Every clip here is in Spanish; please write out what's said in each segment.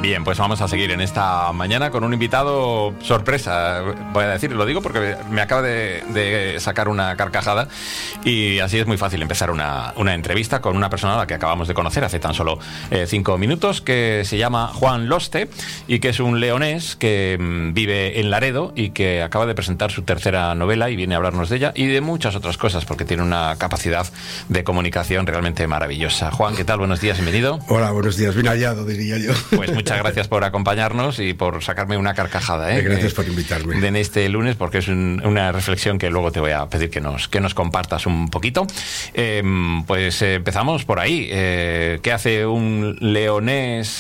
Bien, pues vamos a seguir en esta mañana con un invitado sorpresa. Voy a decir, lo digo porque me acaba de sacar una carcajada y así es muy fácil empezar una entrevista con una persona a la que acabamos de conocer hace tan solo 5 minutos, que se llama Juan Loste y que es un leonés que vive en Laredo y que acaba de presentar su tercera novela y viene a hablarnos de ella y de muchas otras cosas porque tiene una capacidad de comunicación realmente maravillosa. Juan, ¿qué tal? Buenos días, bienvenido. Hola, buenos días. Bien hallado, diría yo. Pues muchas gracias por acompañarnos y por sacarme una carcajada. Gracias por invitarme. En este lunes, porque es una reflexión que luego te voy a pedir que nos compartas un poquito. Pues empezamos por ahí. ¿Qué hace un leonés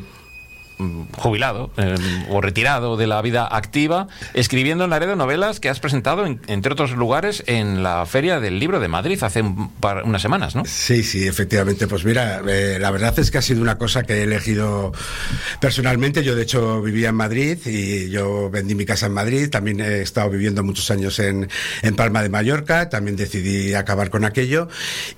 jubilado o retirado de la vida activa escribiendo en Laredo novelas que has presentado entre otros lugares en la Feria del Libro de Madrid hace unas semanas, ¿no? Sí, efectivamente. Pues mira, la verdad es que ha sido una cosa que he elegido personalmente. Yo de hecho vivía en Madrid y yo vendí mi casa en Madrid. También he estado viviendo muchos años en Palma de Mallorca. También decidí acabar con aquello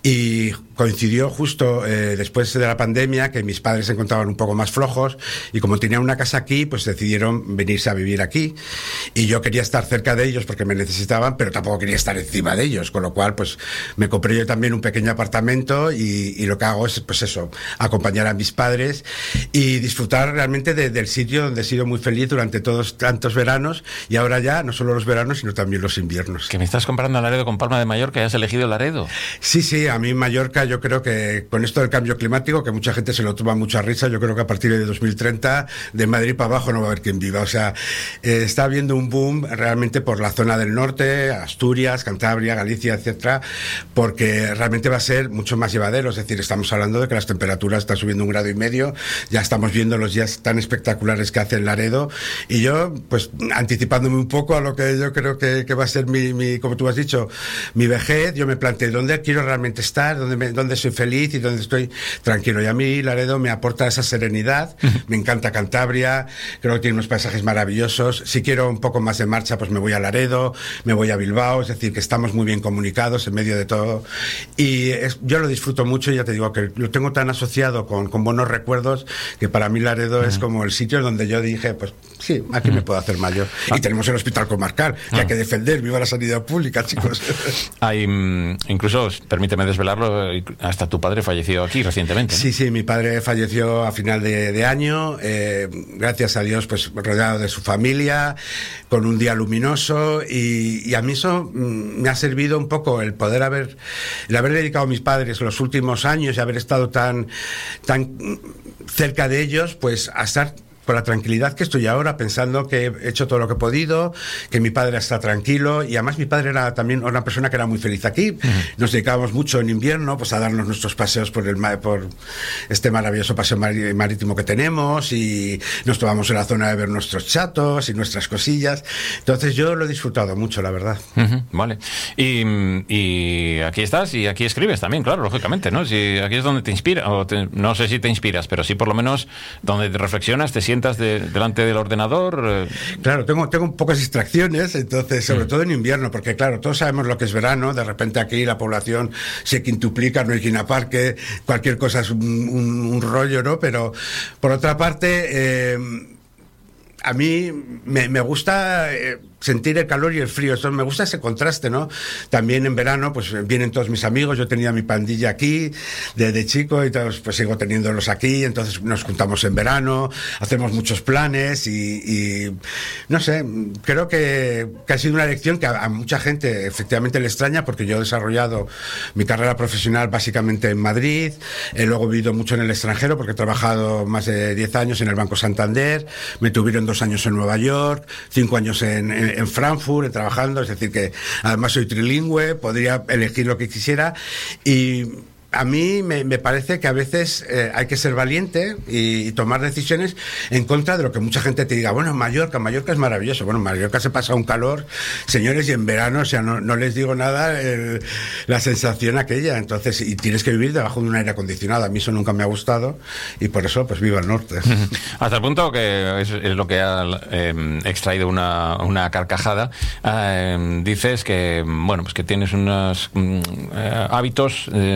y coincidió justo después de la pandemia, que mis padres se encontraban un poco más flojos y como tenían una casa aquí, pues decidieron venirse a vivir aquí y yo quería estar cerca de ellos porque me necesitaban, pero tampoco quería estar encima de ellos, con lo cual pues me compré yo también un pequeño apartamento y lo que hago es pues eso, acompañar a mis padres y disfrutar realmente del sitio donde he sido muy feliz durante tantos veranos y ahora ya no solo los veranos sino también los inviernos. ¿Que me estás comparando Laredo con Palma de Mallorca y has elegido Laredo? Sí, a mí Mallorca yo creo que con esto del cambio climático, que mucha gente se lo toma mucha risa, yo creo que a partir de 2030 de Madrid para abajo no va a haber quien viva. O sea, está habiendo un boom realmente por la zona del norte, Asturias, Cantabria, Galicia, etcétera, porque realmente va a ser mucho más llevadero. Es decir, estamos hablando de que las temperaturas están subiendo 1,5 grados, ya estamos viendo los días tan espectaculares que hace en Laredo y yo, pues anticipándome un poco a lo que yo creo que va a ser mi como tú has dicho, mi vejez, yo me planteé dónde quiero realmente estar, dónde soy feliz y dónde estoy tranquilo. Y a mí Laredo me aporta esa serenidad, me encanta Cantabria, creo que tiene unos paisajes maravillosos. Si quiero un poco más de marcha, pues me voy a Laredo, me voy a Bilbao, es decir, que estamos muy bien comunicados en medio de todo. Y yo lo disfruto mucho y ya te digo que lo tengo tan asociado con buenos recuerdos que para mí Laredo es como el sitio donde yo dije, pues sí, aquí me puedo hacer mayor. Y tenemos el hospital comarcal, que hay que defender, viva la sanidad pública, chicos. Hay, incluso, permíteme desvelarlo, hasta tu padre falleció aquí recientemente, ¿no? Sí, mi padre falleció a final de año. Gracias a Dios, pues rodeado de su familia, con un día luminoso y a mí eso me ha servido un poco el haber dedicado a mis padres los últimos años y haber estado tan cerca de ellos, pues a estar con la tranquilidad que estoy ahora, pensando que he hecho todo lo que he podido, que mi padre está tranquilo y además mi padre era también una persona que era muy feliz aquí. Nos dedicábamos mucho en invierno pues a darnos nuestros paseos por este maravilloso paseo marítimo que tenemos y nos tomamos en la zona de ver nuestros chatos y nuestras cosillas. Entonces yo lo he disfrutado mucho, la verdad. Vale. Y aquí estás y aquí escribes también, claro, lógicamente, ¿no? Si aquí es donde te inspira, no sé si te inspiras, pero sí por lo menos donde te reflexionas, te sientas delante del ordenador. Claro, tengo pocas distracciones, entonces, sobre todo en invierno, porque claro, todos sabemos lo que es verano, de repente aquí la población se quintuplica, no hay quien aparque, cualquier cosa es un rollo, ¿no? Pero por otra parte, a mí me gusta sentir el calor y el frío, eso, me gusta ese contraste, ¿no? También en verano, pues vienen todos mis amigos, yo tenía mi pandilla aquí, de chico, y todos, pues sigo teniéndolos aquí, entonces nos juntamos en verano, hacemos muchos planes y no sé, creo que ha sido una lección que a mucha gente efectivamente le extraña, porque yo he desarrollado mi carrera profesional básicamente en Madrid, luego he vivido mucho en el extranjero, porque he trabajado más de 10 años en el Banco Santander, me tuvieron 2 años en Nueva York, 5 años en Frankfurt trabajando, es decir que además soy trilingüe, podría elegir lo que quisiera y a mí me parece que a veces hay que ser valiente y tomar decisiones en contra de lo que mucha gente te diga. Bueno, Mallorca es maravilloso. Bueno, Mallorca se pasa un calor, señores, y en verano, o sea, no les digo nada, la sensación aquella. Entonces, y tienes que vivir debajo de un aire acondicionado. A mí eso nunca me ha gustado y por eso, pues vivo al norte. Hasta el punto que es lo que ha extraído una carcajada. Dices que, bueno, pues que tienes unos hábitos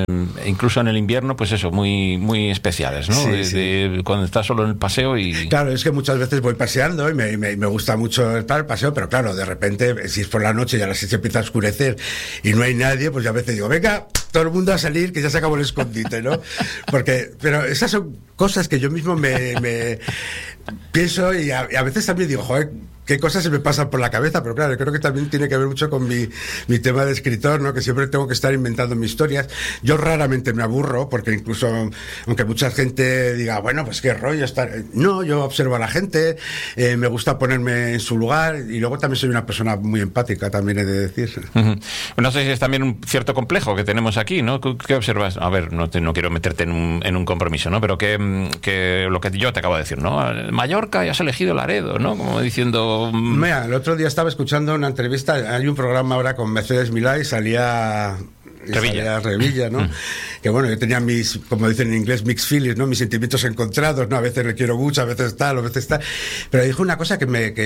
incluso en el invierno, pues eso, muy, muy especiales, ¿no? Cuando estás solo en el paseo y... Claro, es que muchas veces voy paseando y me gusta mucho el paseo, pero claro, de repente, si es por la noche y a las 6 empieza a oscurecer y no hay nadie, pues ya a veces digo, venga, todo el mundo a salir, que ya se acabó el escondite, ¿no? Pero esas son cosas que yo mismo me pienso y a veces también digo, joder, qué cosas se me pasan por la cabeza, pero claro, creo que también tiene que ver mucho con mi tema de escritor, ¿no? Que siempre tengo que estar inventando mis historias. Yo raramente me aburro, porque incluso, aunque mucha gente diga, bueno, pues qué rollo estar... No, yo observo a la gente, me gusta ponerme en su lugar, y luego también soy una persona muy empática, también he de decir. Uh-huh. No sé si es también un cierto complejo que tenemos aquí, ¿no? ¿Qué observas? A ver, no quiero meterte en un compromiso, ¿no? Pero que lo que yo te acabo de decir, ¿no? Mallorca, ya has elegido Laredo, ¿no? Como diciendo... Mira, el otro día estaba escuchando una entrevista, hay un programa ahora con Mercedes Milá y salía Revilla, ¿no? Que bueno, yo tenía mis, como dicen en inglés, mixed feelings, ¿no? Mis sentimientos encontrados, ¿no? A veces le quiero mucho, a veces tal, a veces tal. Pero dijo una cosa que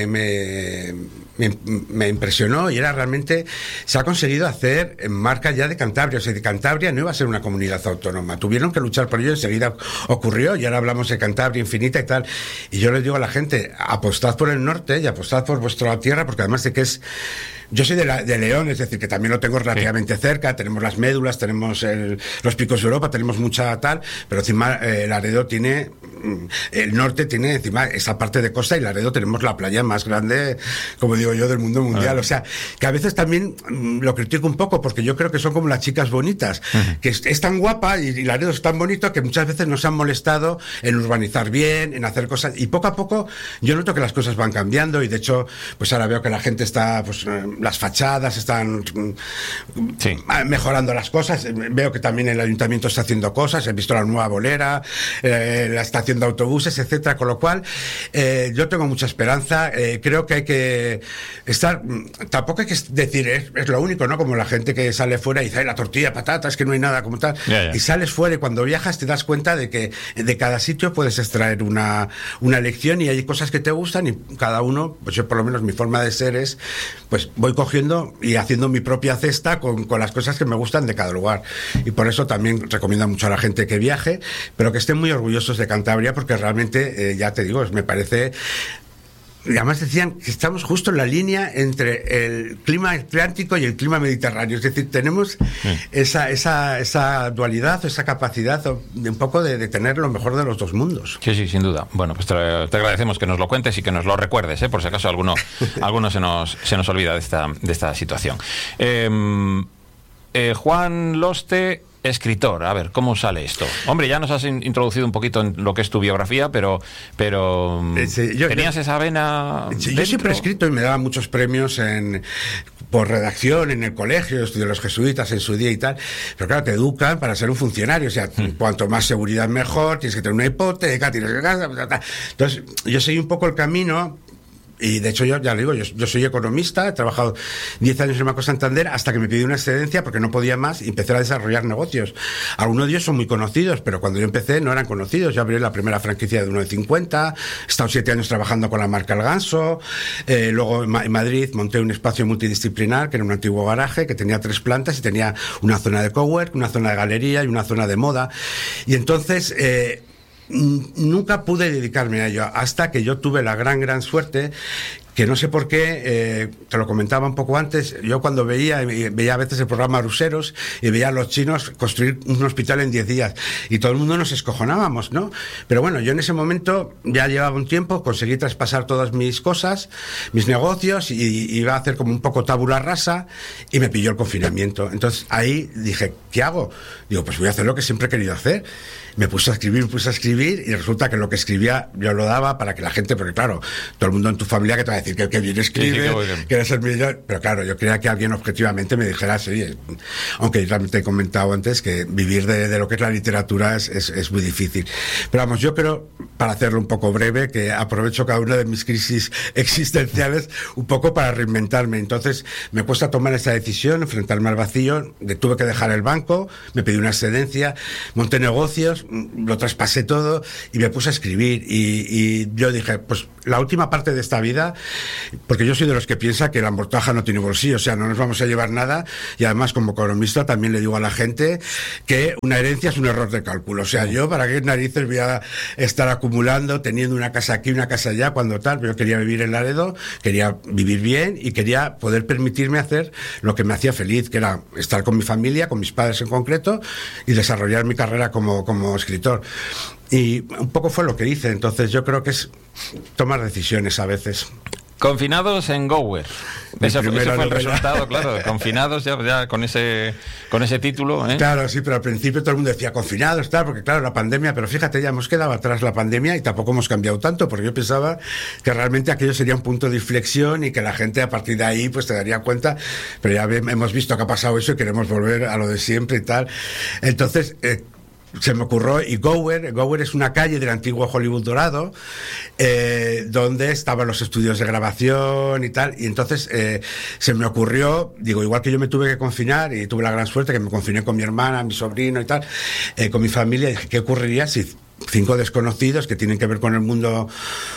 me impresionó, y era realmente, se ha conseguido hacer marca ya de Cantabria. O sea, de Cantabria no iba a ser una comunidad autónoma. Tuvieron que luchar por ello, enseguida ocurrió, y ahora hablamos de Cantabria infinita y tal. Y yo les digo a la gente, apostad por el norte y apostad por vuestra tierra, porque además de que es... Yo soy de León, es decir, que también lo tengo relativamente cerca, tenemos las médulas, tenemos los picos de Europa, tenemos mucha tal, pero encima Laredo tiene, el norte tiene encima esa parte de costa, y Laredo tenemos la playa más grande, como digo yo, del mundo mundial. O sea, que a veces también lo critico un poco, porque yo creo que son como las chicas bonitas, que es tan guapa y Laredo es tan bonito que muchas veces nos han molestado en urbanizar bien, en hacer cosas, y poco a poco yo noto que las cosas van cambiando, y de hecho, pues ahora veo que la gente está, pues... las fachadas están mejorando las cosas. Veo que también el ayuntamiento está haciendo cosas. He visto la nueva bolera, la estación de autobuses, etcétera. Con lo cual, yo tengo mucha esperanza. Creo que hay que estar... Tampoco hay que decir, es lo único, ¿no? Como la gente que sale fuera y dice, la tortilla, patatas, que no hay nada como tal. Y sales fuera, y cuando viajas te das cuenta de que de cada sitio puedes extraer una lección, y hay cosas que te gustan, y cada uno, pues yo por lo menos mi forma de ser es, pues voy cogiendo y haciendo mi propia cesta con las cosas que me gustan de cada lugar. Y por eso también recomiendo mucho a la gente que viaje, pero que estén muy orgullosos de Cantabria, porque realmente, ya te digo, me parece... Y además decían que estamos justo en la línea entre el clima atlántico y el clima mediterráneo. Es decir, tenemos esa dualidad, esa capacidad de un poco de tener lo mejor de los dos mundos. Sí, sin duda. Bueno, pues te agradecemos que nos lo cuentes y que nos lo recuerdes, por si acaso alguno se nos olvida de esta situación. Juan Loste, escritor. A ver, ¿cómo sale esto? Hombre, ya nos has introducido un poquito en lo que es tu biografía, pero ¿tenías esa vena? Yo siempre he escrito y me daban muchos premios por redacción en el colegio, estudié los jesuitas en su día y tal, pero claro, te educan para ser un funcionario, o sea, cuanto más seguridad mejor, tienes que tener una hipoteca, tienes que... Entonces, yo seguí un poco el camino. Y de hecho, yo ya le digo, yo soy economista, he trabajado 10 años en Banco Santander hasta que me pedí una excedencia porque no podía más y empecé a desarrollar negocios. Algunos de ellos son muy conocidos, pero cuando yo empecé no eran conocidos. Yo abrí la primera franquicia de 1,50, he estado 7 años trabajando con la marca El Ganso, luego en Madrid monté un espacio multidisciplinar que era un antiguo garaje que tenía 3 plantas y tenía una zona de cowork, una zona de galería y una zona de moda. Y entonces... nunca pude dedicarme a ello hasta que yo tuve la gran suerte que no sé por qué, te lo comentaba un poco antes, yo cuando veía a veces el programa Ruseros y veía a los chinos construir un hospital en 10 días y todo el mundo nos escojonábamos, ¿no? Pero bueno, yo en ese momento ya llevaba un tiempo, conseguí traspasar todas mis cosas, mis negocios, y iba a hacer como un poco tabula rasa, y me pilló el confinamiento. Entonces ahí dije, ¿qué hago? Digo, pues voy a hacer lo que siempre he querido hacer. Me puse a escribir, y resulta que lo que escribía yo lo daba para que la gente, porque claro, todo el mundo en tu familia que te va a decir que bien escribe, que eres el millón, pero claro, yo quería que alguien objetivamente me dijera, sí, aunque yo también te he comentado antes que vivir de lo que es la literatura es muy difícil. Pero vamos, yo creo, para hacerlo un poco breve, que aprovecho cada una de mis crisis existenciales un poco para reinventarme. Entonces me cuesta tomar esa decisión, enfrentarme al vacío, tuve que dejar el banco, me pedí una excedencia, monté negocios, lo traspasé todo y me puse a escribir, y yo dije, pues la última parte de esta vida, porque yo soy de los que piensa que la mortaja no tiene bolsillo, o sea, no nos vamos a llevar nada, y además como economista también le digo a la gente que una herencia es un error de cálculo, o sea, yo para qué narices voy a estar acumulando, teniendo una casa aquí, una casa allá, cuando tal. Yo quería vivir en Laredo, quería vivir bien y quería poder permitirme hacer lo que me hacía feliz, que era estar con mi familia, con mis padres en concreto, y desarrollar mi carrera como escritor. Y un poco fue lo que hice. Entonces yo creo que es tomar decisiones a veces. Confinados en Gower. Ese fue el novela. resultado, claro. Confinados ya con ese título, ¿eh? Claro, sí, pero al principio todo el mundo decía confinados, tal, porque claro, la pandemia, pero fíjate, ya hemos quedado atrás la pandemia y tampoco hemos cambiado tanto, porque yo pensaba que realmente aquello sería un punto de inflexión y que la gente a partir de ahí pues te daría cuenta, pero ya hemos visto que ha pasado eso y queremos volver a lo de siempre y tal. Entonces, se me ocurrió, y Gower es una calle del antiguo Hollywood dorado, donde estaban los estudios de grabación y tal, y entonces se me ocurrió, digo, igual que yo me tuve que confinar, y tuve la gran suerte que me confiné con mi hermana, mi sobrino y tal, con mi familia, dije, ¿qué ocurriría si 5 desconocidos que tienen que ver con el mundo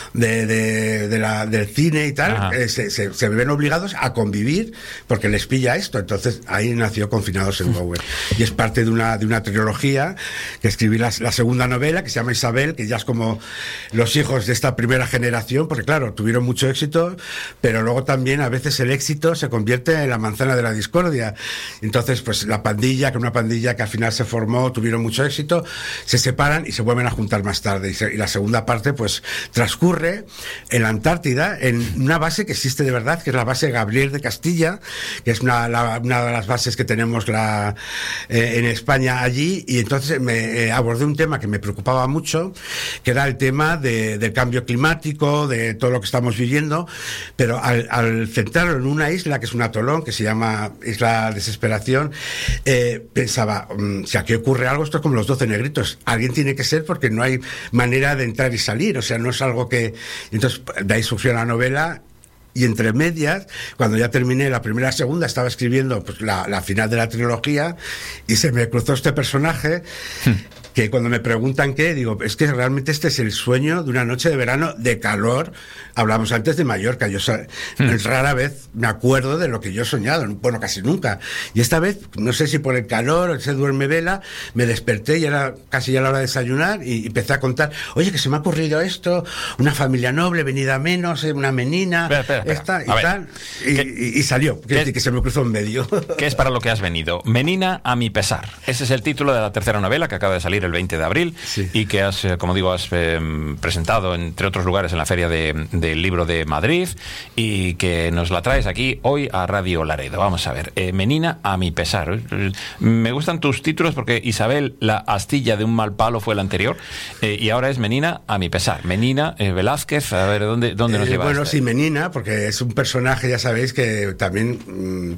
del cine y tal, se ven obligados a convivir porque les pilla esto? Entonces ahí nació Confinados en Gower, y es parte de una trilogía que escribí, la segunda novela, que se llama Isabel, que ya es como los hijos de esta primera generación, porque claro, tuvieron mucho éxito, pero luego también a veces el éxito se convierte en la manzana de la discordia. Entonces pues la pandilla, que una pandilla que al final se formó, tuvieron mucho éxito, se separan y se vuelven a juntar más tarde, y la segunda parte pues transcurre en la Antártida, en una base que existe de verdad, que es la base Gabriel de Castilla, que es una de las bases que tenemos en España allí, y entonces me abordé un tema que me preocupaba mucho, que era el tema del cambio climático, de todo lo que estamos viviendo, pero al centrarlo en una isla, que es un atolón, que se llama Isla Desesperación, pensaba, si aquí ocurre algo, esto es como los 12 negritos, alguien tiene que ser, porque no hay manera de entrar y salir, o sea, no es algo que... Entonces, de ahí surgió la novela, y entre medias, cuando ya terminé la primera y la segunda, estaba escribiendo pues la final de la trilogía, y se me cruzó este personaje que cuando me preguntan qué, digo, es que realmente este es el sueño de una noche de verano de calor. Hablamos antes de Mallorca, yo rara vez me acuerdo de lo que yo he soñado, bueno, casi nunca. Y esta vez, no sé si por el calor, ese duerme vela, me desperté y era casi ya la hora de desayunar, y empecé a contar, oye, que se me ha ocurrido esto, una familia noble, venida menos, una menina, esta y tal, y salió, que se me cruzó en medio. ¿Qué es para lo que has venido? Menina a mi pesar. Ese es el título de la tercera novela que acaba de salir el 20 de abril, sí, y que has, como digo, has presentado entre otros lugares en la Feria del Libro de Madrid, y que nos la traes aquí hoy a Radio Laredo. Vamos a ver, Menina a mi pesar. Me gustan tus títulos porque Isabel, la astilla de un mal palo, fue el anterior, y ahora es Menina a mi pesar. Menina Velázquez, a ver, ¿dónde nos llevas? Bueno, sí, Menina, porque es un personaje, ya sabéis, que también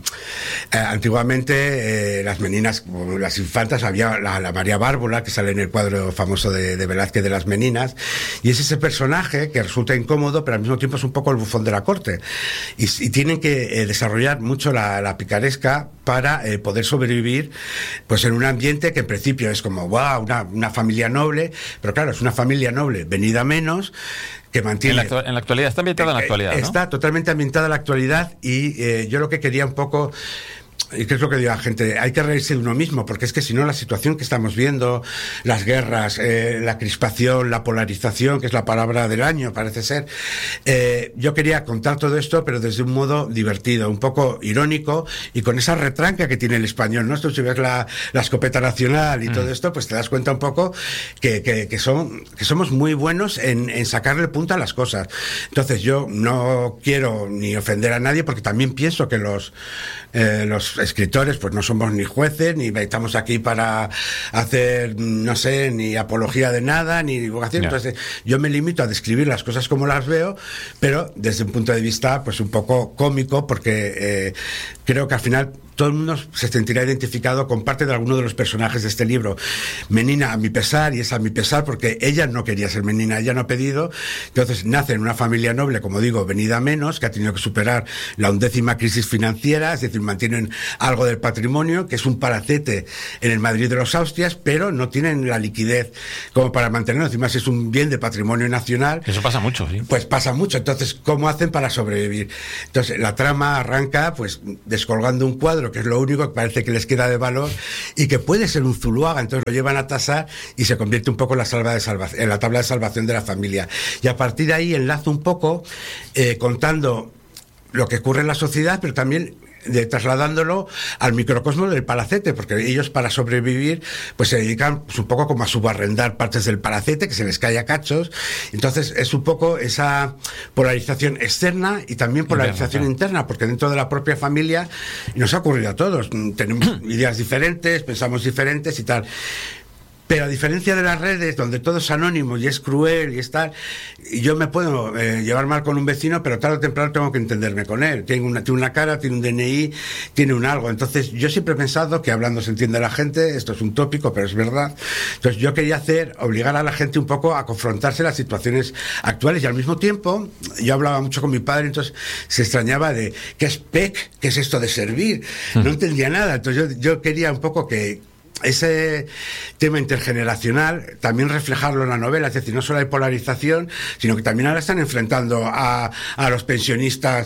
antiguamente las meninas, las infantas, había la María Bárbara, que sale en el cuadro famoso de Velázquez de las Meninas, y es ese personaje que resulta incómodo, pero al mismo tiempo es un poco el bufón de la corte, y tienen que desarrollar mucho la picaresca para poder sobrevivir pues en un ambiente que en principio es como wow, una familia noble, pero claro, es una familia noble venida menos, que mantiene... En la actualidad, está ambientada en la actualidad, ¿no? Está totalmente ambientada en la actualidad, y yo lo que quería un poco... Y que es lo que digo a la gente, hay que reírse de uno mismo, porque es que si no, la situación que estamos viendo, las guerras, la crispación, la polarización, que es la palabra del año, parece ser, yo quería contar todo esto, pero desde un modo divertido, un poco irónico, y con esa retranca que tiene el español, ¿no? Esto, si ves la escopeta nacional y todo esto, pues te das cuenta un poco que somos muy buenos en sacarle punta a las cosas. Entonces yo no quiero ni ofender a nadie, porque también pienso que los escritores pues no somos ni jueces, ni estamos aquí para hacer, no sé, ni apología de nada, ni divulgación. Entonces yo me limito a describir las cosas como las veo, pero desde un punto de vista pues un poco cómico, porque creo que al final todo el mundo se sentirá identificado con parte de alguno de los personajes de este libro. Menina a mi pesar, y es a mi pesar porque ella no quería ser menina, ella no ha pedido. Entonces nace en una familia noble, como digo, venida a menos, que ha tenido que superar la 11ª crisis financiera, es decir, mantienen algo del patrimonio, que es un palacete en el Madrid de los Austrias, pero no tienen la liquidez como para mantenerlo. Encima es un bien de patrimonio nacional. Eso pasa mucho, sí. Pues pasa mucho. Entonces, ¿cómo hacen para sobrevivir? Entonces, la trama arranca pues descolgando un cuadro, que es lo único que parece que les queda de valor y que puede ser un Zuluaga. Entonces lo llevan a tasar y se convierte un poco en la tabla de salvación de la familia. Y a partir de ahí enlazo un poco contando lo que ocurre en la sociedad, pero también trasladándolo al microcosmos del palacete, porque ellos para sobrevivir pues se dedican pues, un poco como a subarrendar partes del palacete que se les cae a cachos. Entonces es un poco esa polarización externa y también polarización interna, porque dentro de la propia familia, y nos ha ocurrido a todos, tenemos ideas diferentes, pensamos diferentes y tal. Pero a diferencia de las redes, donde todo es anónimo y es cruel y es tal, yo me puedo llevar mal con un vecino, pero tarde o temprano tengo que entenderme con él. Tiene una cara, tiene un DNI, tiene un algo. Entonces, yo siempre he pensado que hablando se entiende la gente, esto es un tópico, pero es verdad. Entonces, yo quería obligar a la gente un poco a confrontarse las situaciones actuales y al mismo tiempo, yo hablaba mucho con mi padre, entonces se extrañaba de, ¿qué es PEC? ¿Qué es esto de servir? No entendía nada. Entonces, yo quería un poco que ese tema intergeneracional también reflejarlo en la novela, es decir, no solo hay polarización, sino que también ahora están enfrentando a los pensionistas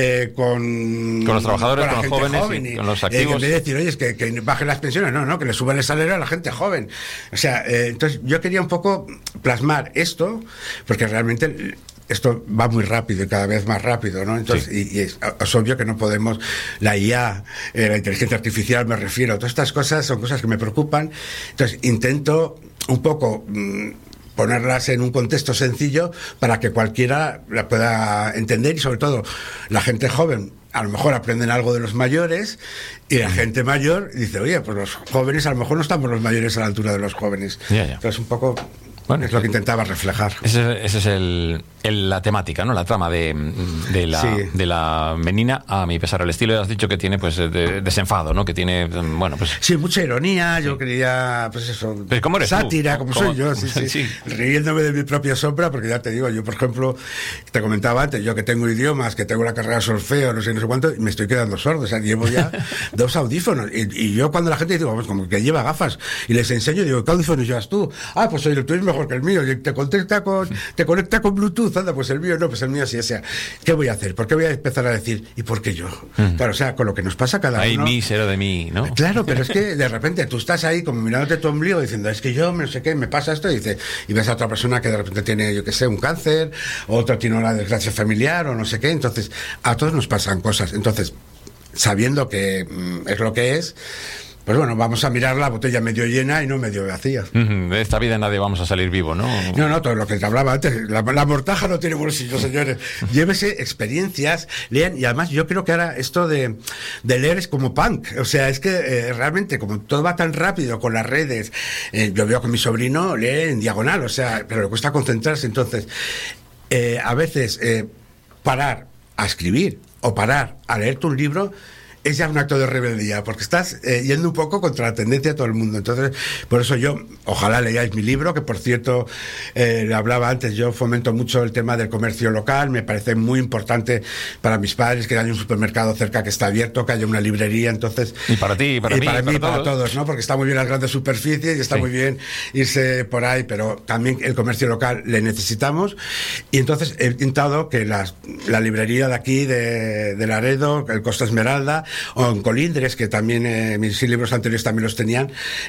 con los trabajadores, con los jóvenes, con los activos. En vez de decir, oye, es que bajen las pensiones, no, que le suban el salario a la gente joven. O sea, entonces yo quería un poco plasmar esto, porque realmente esto va muy rápido y cada vez más rápido, ¿no? Entonces, sí. y es obvio que no podemos, la IA, la inteligencia artificial me refiero, todas estas cosas son cosas que me preocupan. Entonces, intento un poco ponerlas en un contexto sencillo para que cualquiera la pueda entender y sobre todo la gente joven a lo mejor aprenden algo de los mayores y la gente mayor dice, oye, pues los jóvenes a lo mejor no estamos los mayores a la altura de los jóvenes. Ya. Entonces un poco... Bueno, es lo que intentaba reflejar. Ese es la temática, ¿no? La trama de la menina, a mi pesar. El estilo, has dicho que tiene, pues, desenfado, ¿no? Que tiene, bueno, pues... Sí, mucha ironía. Yo quería, pues eso... Pero ¿cómo eres sátira, tú? como soy yo, sí. Riéndome de mi propia sombra, porque ya te digo, yo, por ejemplo, te comentaba antes, yo que tengo idiomas, que tengo la carrera de solfeo, no sé cuánto, y me estoy quedando sordo. O sea, llevo ya 2 audífonos. Y yo cuando la gente dice, vamos, como que lleva gafas, y les enseño, digo, ¿qué audífonos llevas tú? Ah, pues oye, tú eres mejor que el mío, y te conecta con Bluetooth, anda, pues el mío no, pues el mío sí, o sea, ¿qué voy a hacer? ¿Por qué voy a empezar a decir, ¿y por qué yo? Claro, o sea, con lo que nos pasa cada uno. Hay mísero de mí, ¿no? Claro, pero es que de repente tú estás ahí como mirándote tu ombligo diciendo, es que yo, no sé qué, me pasa esto, y ves a otra persona que de repente tiene, yo qué sé, un cáncer, otro tiene una desgracia familiar o no sé qué, entonces a todos nos pasan cosas. Entonces, sabiendo que es lo que es, pues bueno, vamos a mirar la botella medio llena y no medio vacía. De esta vida nadie vamos a salir vivo, ¿no? No, todo lo que te hablaba antes. La mortaja no tiene bolsillo, señores. Llévese experiencias, lean. Y además yo creo que ahora esto de leer es como punk. O sea, es que realmente como todo va tan rápido con las redes, yo veo que mi sobrino lee en diagonal, o sea, pero le cuesta concentrarse. Entonces, a veces parar a escribir o parar a leerte un libro es ya un acto de rebeldía, porque estás yendo un poco contra la tendencia de todo el mundo. Entonces, por eso yo, ojalá leáis mi libro, que por cierto, le hablaba antes, yo fomento mucho el tema del comercio local, me parece muy importante para mis padres que haya un supermercado cerca que está abierto, que haya una librería, entonces... Y para ti, para mí, para todos, ¿no? Porque está muy bien las grandes superficies y está muy bien irse por ahí, pero también el comercio local le necesitamos, y entonces he intentado que la librería de aquí, de Laredo, el Costa Esmeralda, o en Colindres, que también mis libros anteriores también los tenían,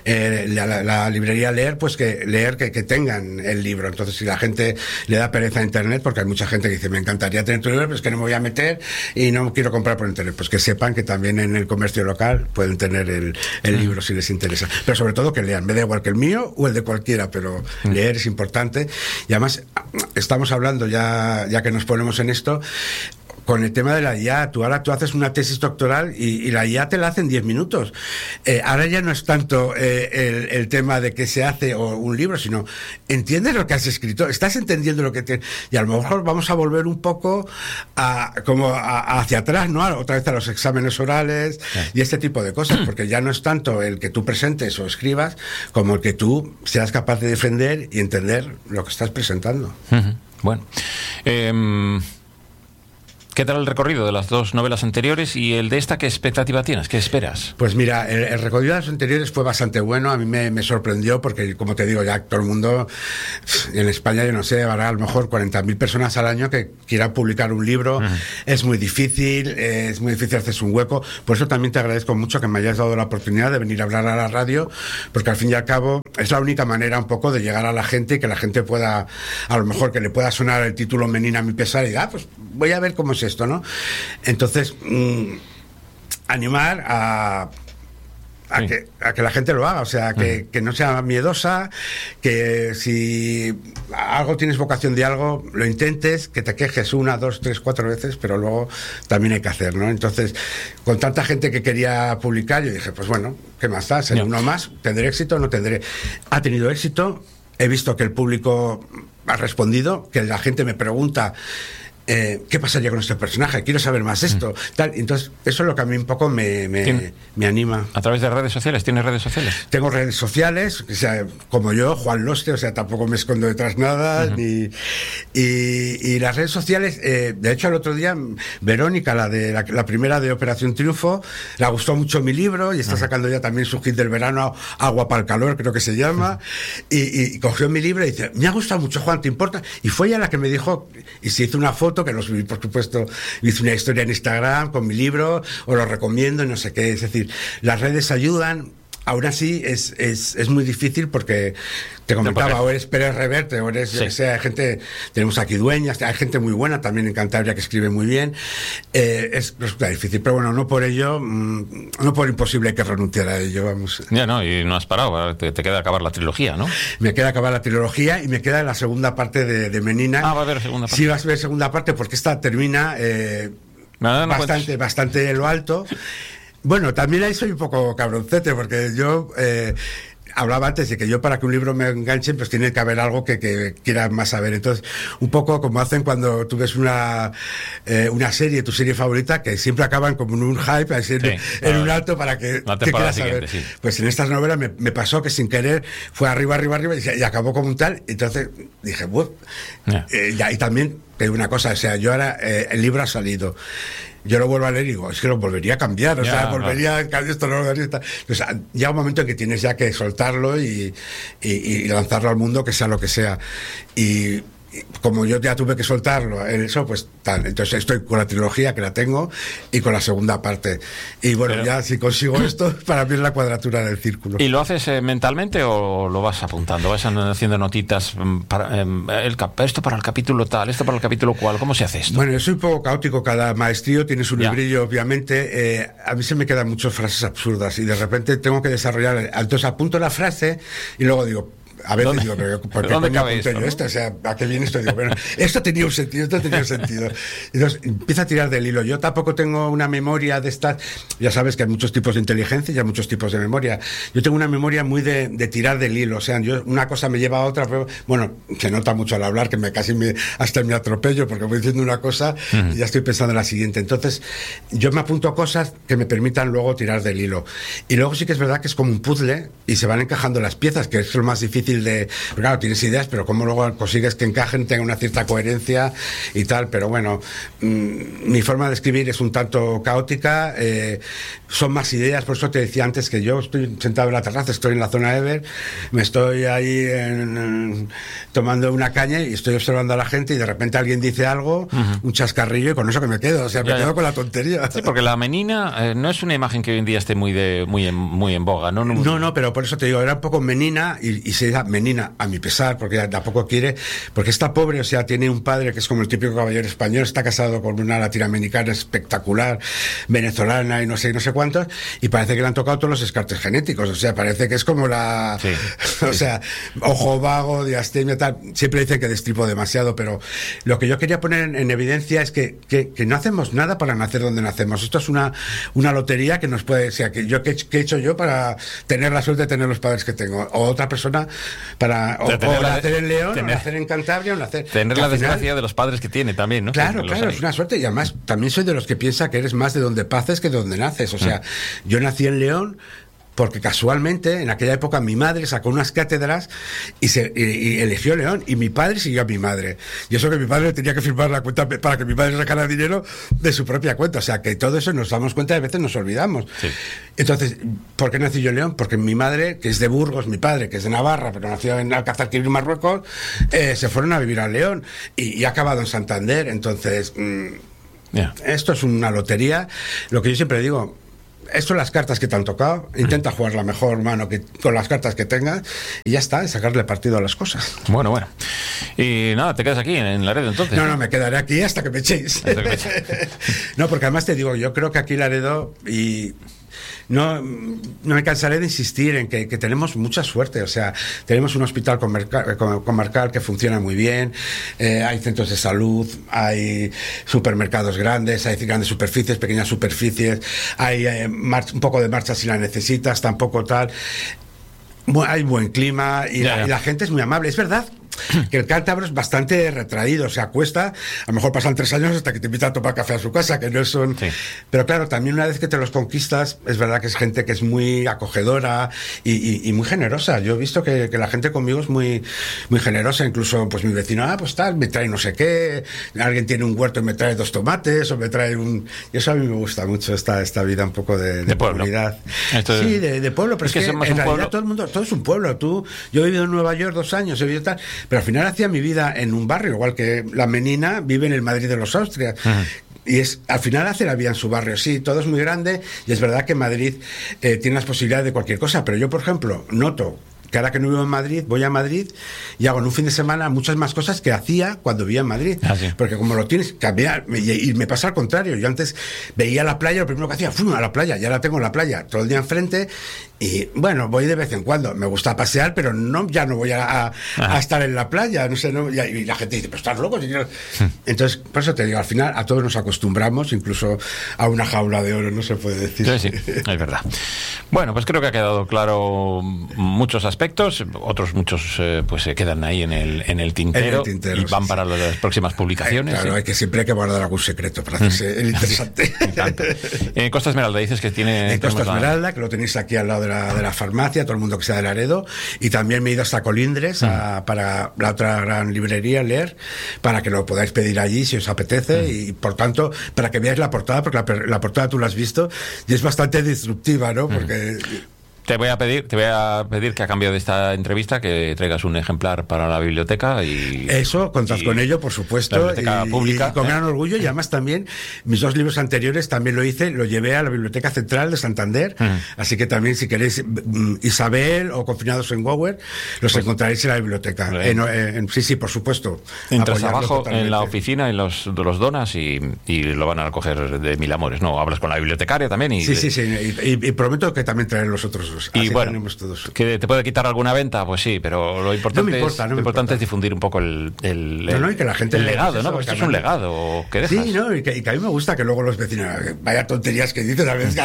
la librería Leer, pues que tengan el libro. Entonces, si la gente le da pereza a internet, porque hay mucha gente que dice, me encantaría tener tu libro, pero es que no me voy a meter y no quiero comprar por internet, pues que sepan que también en el comercio local pueden tener el libro si les interesa. Pero sobre todo que lean, me da igual que el mío o el de cualquiera, pero leer es importante. Y además, estamos hablando, ya que nos ponemos en esto, con el tema de la IA. Tú haces una tesis doctoral y la IA te la hace en 10 minutos. Ahora ya no es tanto el tema de qué se hace o un libro, sino entiendes lo que has escrito, estás entendiendo lo que y a lo mejor vamos a volver un poco hacia atrás, ¿no? Otra vez a los exámenes orales y este tipo de cosas, porque ya no es tanto el que tú presentes o escribas como el que tú seas capaz de defender y entender lo que estás presentando. Bueno, ¿qué tal el recorrido de las dos novelas anteriores y el de esta? ¿Qué expectativa tienes? ¿Qué esperas? Pues mira, el recorrido de las anteriores fue bastante bueno. A mí me sorprendió porque, como te digo, ya todo el mundo en España, yo no sé, habrá a lo mejor 40.000 personas al año que quieran publicar un libro. Es muy difícil hacerse un hueco. Por eso también te agradezco mucho que me hayas dado la oportunidad de venir a hablar a la radio, porque al fin y al cabo es la única manera un poco de llegar a la gente y que la gente pueda, a lo mejor que le pueda sonar el título Menina mi pesar y diga, pues voy a ver cómo es esto, ¿no? Entonces, animar a que la gente lo haga, o sea, que no sea miedosa, que si algo tienes vocación de algo, lo intentes, que te quejes 1, 2, 3, 4 veces, pero luego también hay que hacer, ¿no? Entonces, con tanta gente que quería publicar, yo dije, pues bueno, ¿qué más da? Seré uno más, ¿tendré éxito o no tendré? Ha tenido éxito, he visto que el público ha respondido, que la gente me pregunta ¿qué pasaría con este personaje? Quiero saber más esto, tal. Entonces, eso es lo que a mí un poco me anima. ¿A través de redes sociales? ¿Tienes redes sociales? Tengo redes sociales, o sea, como yo, Juan Loste, o sea, tampoco me escondo detrás nada, y las redes sociales, de hecho, el otro día, Verónica, la primera de Operación Triunfo, le gustó mucho mi libro, y está sacando ya también su hit del verano, Agua para el calor, creo que se llama, y cogió mi libro y dice, me ha gustado mucho, Juan, ¿te importa? Y fue ella la que me dijo, y se hizo una foto, que lo subí, por supuesto, hice una historia en Instagram con mi libro, os lo recomiendo y no sé qué. Es decir, las redes ayudan. Aún así es muy difícil porque te comentaba, o eres Pérez Reverte, o eres, yo que sé, hay gente, tenemos aquí Dueñas, hay gente muy buena también en Cantabria que escribe muy bien, resulta difícil, pero bueno, no por ello, no por imposible hay que renunciar a ello, vamos. Ya no, y no has parado, te queda acabar la trilogía, ¿no? Me queda acabar la trilogía y me queda la segunda parte de Menina. Ah, va a haber segunda parte. Sí, va a haber segunda parte porque esta termina bastante en lo alto. Bueno, también ahí soy un poco cabroncete, porque yo hablaba antes de que yo, para que un libro me enganche, pues tiene que haber algo que quiera más saber. Entonces, un poco como hacen cuando tú ves una serie, tu serie favorita, que siempre acaban como en un hype, así en un alto para que quieras saber. Sí. Pues en estas novelas me pasó que sin querer fue arriba y acabó como un tal. Entonces dije, bueno, y también te digo una cosa, o sea, yo ahora el libro ha salido. Yo lo vuelvo a leer y digo, es que lo volvería a cambiar, o sea, volvería a cambiar esto, no lo haría. O sea, llega un momento en que tienes ya que soltarlo y lanzarlo al mundo, que sea lo que sea. Y como yo ya tuve que soltarlo, eso, pues tal. Entonces estoy con la trilogía, que la tengo, y con la segunda parte. Y bueno, ya si consigo esto, para mí es la cuadratura del círculo. ¿Y lo haces mentalmente o lo vas apuntando? ¿Vas haciendo notitas para esto para el capítulo tal, esto para el capítulo cual? ¿Cómo se hace esto? Bueno, yo soy un poco caótico. Cada maestrío tiene su librillo, obviamente. A mí se me quedan muchas frases absurdas y de repente tengo que desarrollar. Entonces apunto la frase y luego digo, a veces digo, pero ¿por qué me apunté yo esto? O sea, ¿a qué viene esto? Digo, bueno, esto tenía un sentido, esto tenía un sentido. Entonces, empieza a tirar del hilo. Yo tampoco tengo una memoria de estas. Ya sabes que hay muchos tipos de inteligencia y hay muchos tipos de memoria. Yo tengo una memoria muy de tirar del hilo. O sea, una cosa me lleva a otra, pero bueno, se nota mucho al hablar que hasta me atropello porque voy diciendo una cosa y ya estoy pensando en la siguiente. Entonces, yo me apunto a cosas que me permitan luego tirar del hilo. Y luego sí que es verdad que es como un puzzle y se van encajando las piezas, que es lo más difícil claro, tienes ideas, pero cómo luego consigues que encajen, tengan una cierta coherencia y tal. Pero bueno, mi forma de escribir es un tanto caótica, son más ideas. Por eso te decía antes que yo estoy sentado en la terraza, estoy en la zona Ever, me estoy ahí tomando una caña y estoy observando a la gente y de repente alguien dice algo, un chascarrillo, y con eso que me quedo, o sea, me quedo con la tontería. Sí, porque la menina no es una imagen que hoy en día esté muy en boga, ¿no? No, pero por eso te digo, era un poco menina y se hija Menina, a mi pesar, porque ella tampoco quiere, porque está pobre, o sea, tiene un padre que es como el típico caballero español, está casado con una latinoamericana espectacular, venezolana y no sé cuántos, y parece que le han tocado todos los descartes genéticos, o sea, parece que es como la... Sí, o sea, ojo vago, diastemia, tal, siempre dicen que destripo demasiado, pero lo que yo quería poner en evidencia es que no hacemos nada para nacer donde nacemos. Esto es una lotería que nos puede... O sea, que he hecho yo para tener la suerte de tener los padres que tengo, o otra persona para o nacer en León, o nacer en Cantabria, o nacer... Tener la desgracia de los padres que tiene también, ¿no? Claro, es una suerte, y además también soy de los que piensa que eres más de donde paces que de donde naces. O sea, yo nací en León porque casualmente en aquella época mi madre sacó unas cátedras y eligió León, y mi padre siguió a mi madre, y eso que mi padre tenía que firmar la cuenta para que mi madre sacara dinero de su propia cuenta. O sea, que todo eso nos damos cuenta y a veces nos olvidamos. Sí. Entonces, ¿por qué nací yo en León? Porque mi madre, que es de Burgos, mi padre, que es de Navarra, pero nació en Alcázar Quibir, Marruecos, se fueron a vivir a León y ha acabado en Santander. Entonces, esto es una lotería. Lo que yo siempre digo, esto, las cartas que te han tocado, intenta jugar la mejor mano con las cartas que tengas, y ya está, sacarle partido a las cosas. Bueno. Y nada, ¿te quedas aquí en Laredo entonces? No, me quedaré aquí hasta que me echéis. No, porque además te digo, yo creo que aquí Laredo, y no me cansaré de insistir en que tenemos mucha suerte. O sea, tenemos un hospital comarcal que funciona muy bien, hay centros de salud, hay supermercados grandes, hay grandes superficies, pequeñas superficies, hay un poco de marcha si la necesitas, tampoco tal. Hay buen clima y la gente es muy amable. Es verdad que el cántabro es bastante retraído, se acuesta, a lo mejor pasan 3 años hasta que te invita a tomar café a su casa, que no son... Sí. Pero claro, también una vez que te los conquistas, es verdad que es gente que es muy acogedora y muy generosa. Yo he visto que la gente conmigo es muy, muy generosa, incluso pues mi vecino, pues tal, me trae no sé qué, alguien tiene un huerto y me trae 2 tomates, o me trae un... Y eso a mí me gusta mucho, esta vida un poco de comunidad. Sí, de pueblo, pero es que en realidad pueblo. Todo es un pueblo. Yo he vivido en Nueva York 2 años, he vivido tal... Pero al final hacía mi vida en un barrio, igual que la Menina vive en el Madrid de los Austrias. Y al final hace la vida en su barrio. Sí, todo es muy grande, y es verdad que Madrid tiene las posibilidades de cualquier cosa, pero yo, por ejemplo, noto que ahora que no vivo en Madrid, voy a Madrid y hago en un fin de semana muchas más cosas que hacía cuando vivía en Madrid. Sí. Porque como lo tienes, cambiar, y me pasa al contrario. Yo antes veía la playa, lo primero que hacía, a la playa, ya la tengo en la playa, todo el día enfrente, y bueno, voy de vez en cuando. Me gusta pasear, pero ya no voy a estar en la playa, no sé, y la gente dice, pero estás loco. Entonces, por eso te digo, al final a todos nos acostumbramos, incluso a una jaula de oro, no se puede decir. Sí, es verdad. Bueno, pues creo que ha quedado claro muchos aspectos. Otros muchos pues se quedan ahí en el tintero y van para las próximas publicaciones. Claro, siempre hay que guardar algún secreto para hacerse el interesante. En Costa Esmeralda dices que tiene... En Costa Esmeralda, que lo tenéis aquí al lado de la farmacia, todo el mundo que sea de Laredo, y también me he ido hasta Colindres para la otra gran librería, Leer, para que lo podáis pedir allí si os apetece, y por tanto, para que veáis la portada, porque la portada tú la has visto y es bastante disruptiva, ¿no? Porque... Te voy a pedir que a cambio de esta entrevista que traigas un ejemplar para la biblioteca y... Eso, contad con ello, por supuesto. La biblioteca pública. Y con gran orgullo, y además también, mis 2 libros anteriores también lo llevé a la Biblioteca Central de Santander, así que también si queréis Isabel o Confinados en Gower, los encontraréis en la biblioteca. Sí, por supuesto. Entras abajo totalmente en la oficina y los donas y lo van a recoger de mil amores, ¿no? Hablas con la bibliotecaria también y... Sí, y prometo que también traeré los otros. Y bueno, que te puede quitar alguna venta, pues sí, pero lo importante, es difundir un poco el y que la gente el legado, ¿no? Porque esto es un legado que dejas. Sí, ¿no? Y que a mí me gusta que luego los vecinos, vaya tonterías que dicen, a veces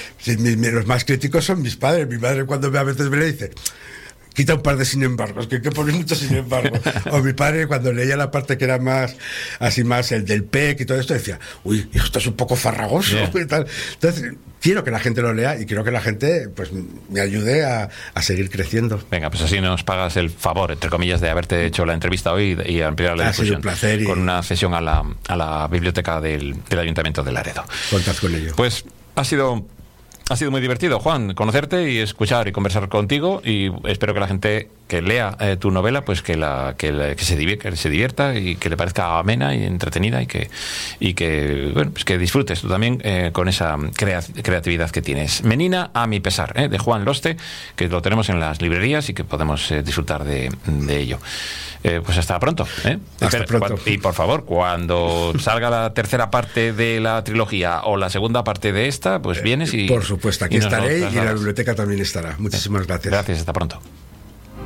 los más críticos son mis padres. Mi madre cuando a veces me le dice, quita un par de sin embargos, que hay que poner mucho sin embargo. O mi padre, cuando leía la parte que era más el del PEC y todo esto, decía, uy, esto es un poco farragoso y tal. Entonces, quiero que la gente lo lea y quiero que la gente pues me ayude a seguir creciendo. Venga, pues así nos pagas el favor, entre comillas, de haberte hecho la entrevista hoy y ampliar la difusión. Un placer. Con una cesión a la biblioteca del Ayuntamiento de Laredo. Contad con ello. Pues ha sido muy divertido, Juan, conocerte y escuchar y conversar contigo, y espero que la gente que lea tu novela, pues que se divierta y que le parezca amena y entretenida y que bueno, pues que disfrutes tú también con esa creatividad que tienes. Menina a mi pesar, de Juan Loste, que lo tenemos en las librerías y que podemos disfrutar de ello. Pues hasta pronto. Hasta pronto. Y por favor, cuando salga la tercera parte de la trilogía o la segunda parte de esta, pues vienes y... Por supuesto, aquí estaré y en la biblioteca también estará. Muchísimas gracias. Gracias, hasta pronto.